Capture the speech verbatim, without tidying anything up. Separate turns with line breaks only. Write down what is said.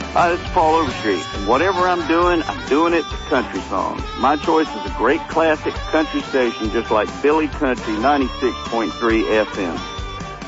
Hi, this is Paul Overstreet, and whatever I'm doing, I'm doing it to country songs. My choice is a great classic country station just like Philly Country ninety-six point three F M.